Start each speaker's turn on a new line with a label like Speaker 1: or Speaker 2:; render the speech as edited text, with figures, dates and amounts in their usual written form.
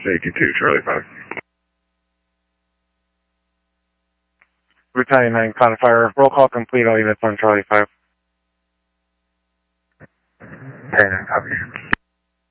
Speaker 1: Safety 2, Charlie 5.
Speaker 2: Battalion 9, Cloudfire. Roll call complete. All units on Charlie 5.
Speaker 1: Okay, 9, copy.